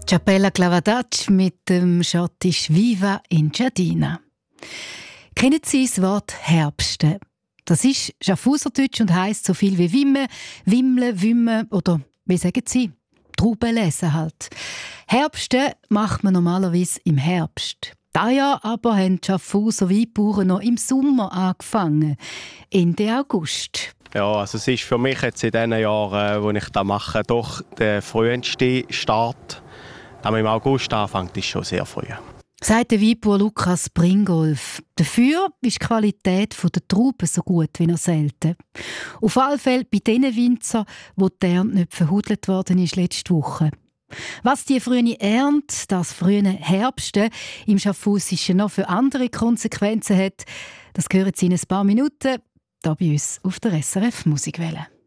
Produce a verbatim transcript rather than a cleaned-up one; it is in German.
Cappella Clavadatsch mit dem schottisch Viva in Giardina. Kennen Sie das Wort Herbste? Das ist Schaffhauserdeutsch und heisst so viel wie Wimmen, Wimmeln, Wimmen oder, wie sagen Sie, Trauben lesen halt. Herbste macht man normalerweise im Herbst. Dieses Jahr aber haben die Schaffhauser Weinbauern noch im Sommer angefangen, Ende August. Ja, also es ist für mich jetzt in den Jahren, wo ich das mache, doch der früheste Start. Aber im August anfängt ist schon sehr früh. Sagt der Weinbauer Lukas Bringolf. Dafür ist die Qualität der Trauben so gut wie noch selten. Auf alle Fälle bei den Winzern, wo die Ernte nicht verhudelt worden ist letzte Woche. Was die frühe Ernte, das frühe Herbste im Schaffhausischen noch für andere Konsequenzen hat, das hören Sie in ein paar Minuten hier bei uns auf der S R F Musikwelle.